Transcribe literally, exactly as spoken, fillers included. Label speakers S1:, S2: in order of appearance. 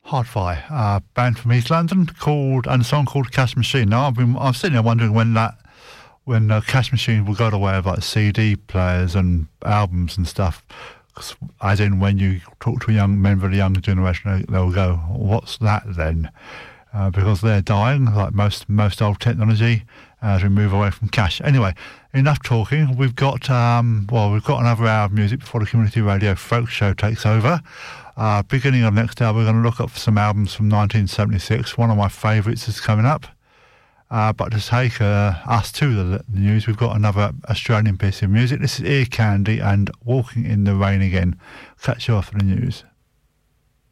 S1: Hardfire, a band from East London called, and a song called Cash Machine. Now, I've been, I'm sitting there wondering when that, when uh, Cash Machine will go the way of like C D players and albums and stuff. As in, when you talk to a young member of the younger generation, they'll go, "What's that then?" Uh, because they're dying, like most most old technology, as we move away from cash. Anyway, enough talking. We've got um, well, we've got another hour of music before the community radio folk show takes over. Uh, beginning of next hour, we're going to look up some albums from nineteen seventy-six. One of my favourites is coming up. Uh, but to take uh, us to the, the news, we've got another Australian piece of music. This is Ear Candy and Walking in the Rain Again. Catch you after the news.